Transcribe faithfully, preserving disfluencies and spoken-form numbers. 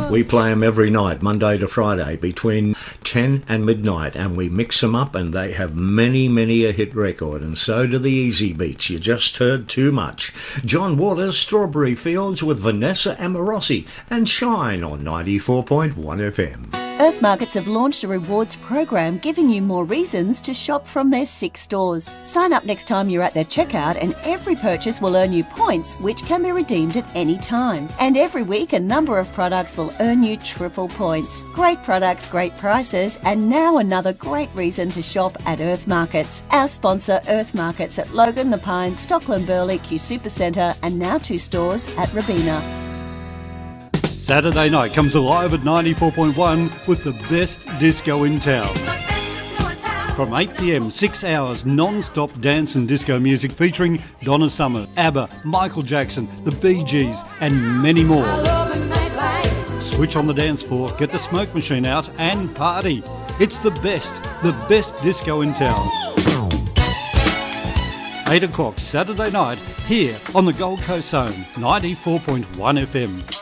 We play them every night, Monday to Friday, between ten and midnight, and we mix them up, and they have many, many a hit record, and so do the Easy Beats. You just heard Too Much. John Waters, Strawberry Fields with Vanessa Amorosi, and Shine on ninety-four point one F M. Earth Markets have launched a rewards program giving you more reasons to shop from their six stores. Sign up next time you're at their checkout and every purchase will earn you points which can be redeemed at any time. And every week a number of products will earn you triple points. Great products, great prices, and now another great reason to shop at Earth Markets. Our sponsor Earth Markets at Logan, The Pines, Stockland Burley, Q Supercentre, and now two stores at Robina. Saturday night comes alive at ninety-four point one with the best disco in town. From eight p m, six hours non-stop dance and disco music featuring Donna Summer, ABBA, Michael Jackson, the Bee Gees and many more. Switch on the dance floor, get the smoke machine out and party. It's the best, the best disco in town. eight o'clock Saturday night here on the Gold Coast Zone, ninety-four point one F M.